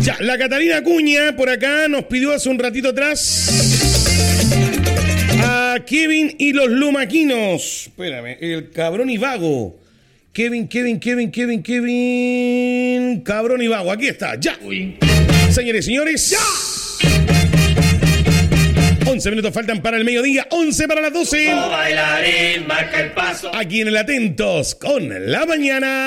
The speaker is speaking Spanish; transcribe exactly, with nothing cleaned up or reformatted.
Ya, la Catalina Acuña por acá nos pidió hace un ratito atrás a Kevin y los Lumaquinos. Espérame, el cabrón y vago. Kevin, Kevin, Kevin, Kevin, Kevin. Cabrón y vago, aquí está, ya. Uy. Señores y señores, ya. once minutos faltan para el mediodía, once para las doce. Bailarín, marca el paso. Aquí en el Atentos con la mañana.